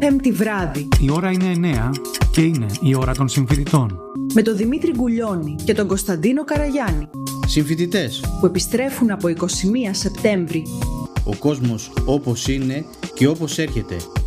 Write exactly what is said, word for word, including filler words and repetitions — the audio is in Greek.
Πέμπτη βράδυ. Η ώρα είναι εννέα και είναι η ώρα των συμφοιτητών. Με τον Δημήτρη Γκουλιώνη και τον Κωνσταντίνο Καραγιάννη. Συμφοιτητές που επιστρέφουν από εικοστή πρώτη Σεπτέμβρη. Ο κόσμος όπως είναι και όπως έρχεται.